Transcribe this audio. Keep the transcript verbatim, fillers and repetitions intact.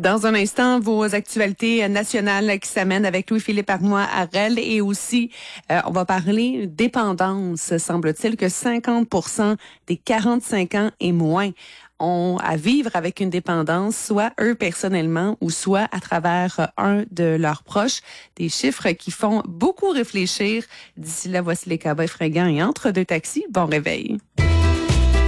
Dans un instant, vos actualités nationales qui s'amènent avec Louis-Philippe Arnois-Harel et aussi, euh, on va parler dépendance. Semble-t-il que cinquante pour cent des quarante-cinq ans et moins ont à vivre avec une dépendance, soit eux personnellement ou soit à travers un de leurs proches. Des chiffres qui font beaucoup réfléchir. D'ici là, voici les Cowboys fringants et Entre deux taxis. Bon réveil.